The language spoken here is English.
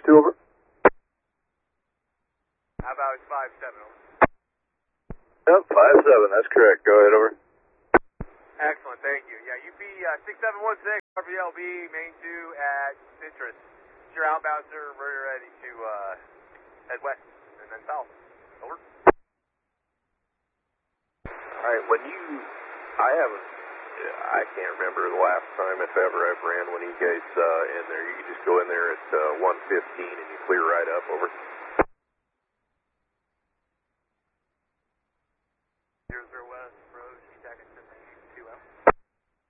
2 over. How about 5-7 over? Yep, 5-7, that's correct. Go ahead, over. Excellent, thank you. Yeah, UP 6716, RVLB, main 2 at Citrus. Sure outbound, sir. We're ready to head west and then south. Over. Alright, I can't remember the last time, if ever, I've ran when you guys in there. You can just go in there at 115 and you clear right up, over.